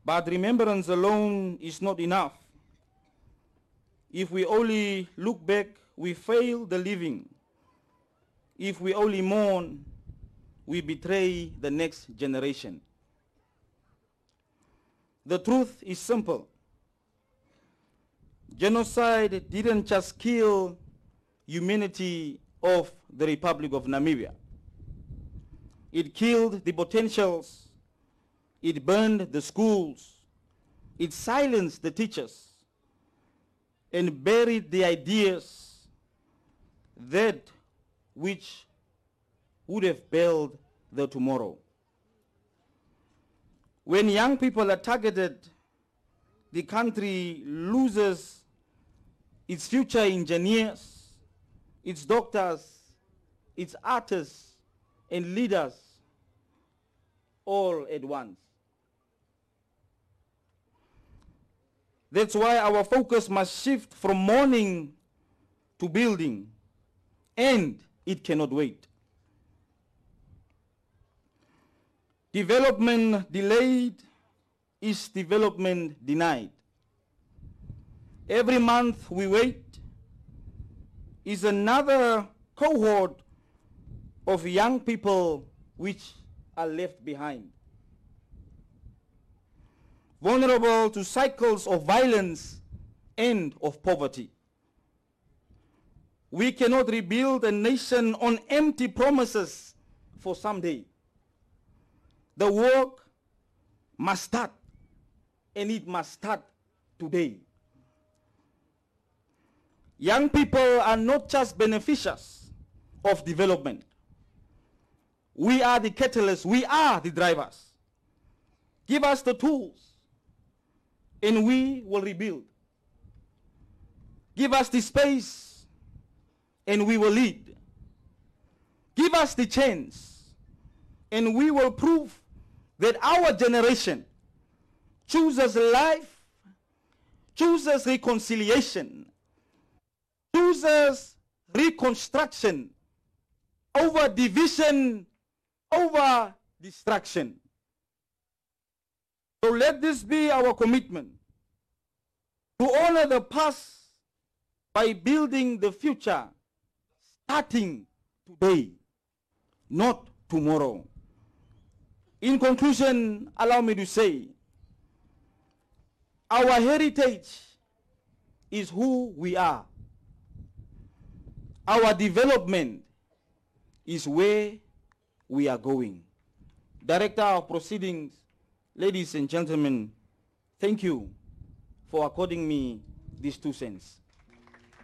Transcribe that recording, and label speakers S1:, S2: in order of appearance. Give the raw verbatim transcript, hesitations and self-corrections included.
S1: But remembrance alone is not enough. If we only look back, we fail the living. If we only mourn, we betray the next generation. The truth is simple. Genocide didn't just kill humanity of the Republic of Namibia. It killed the potentials. It burned the schools. It silenced the teachers and buried the ideas that which would have built the tomorrow. When young people are targeted, the country loses its future engineers, its doctors, its artists, and leaders all at once. That's why our focus must shift from mourning to building, and it cannot wait. Development delayed is development denied. Every month we wait is another cohort of young people which are left behind, vulnerable to cycles of violence and of poverty. We cannot rebuild a nation on empty promises for someday. The work must start, and it must start today. Young people are not just beneficiaries of development. We are the catalysts, we are the drivers. Give us the tools, and we will rebuild. Give us the space, and we will lead. Give us the chance, and we will prove that our generation chooses life, chooses reconciliation, chooses reconstruction over division, over destruction. So let this be our commitment, to honor the past by building the future, starting today, not tomorrow. In conclusion, allow me to say, our heritage is who we are. Our development is where we are going. Director of Proceedings, ladies and gentlemen, thank you for according me these two cents.